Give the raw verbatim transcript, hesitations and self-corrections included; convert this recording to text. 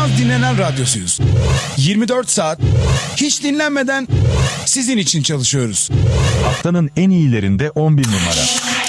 az dinlenen radyosuyuz. yirmi dört saat hiç dinlenmeden sizin için çalışıyoruz. Haftanın en iyilerinde on bir numara.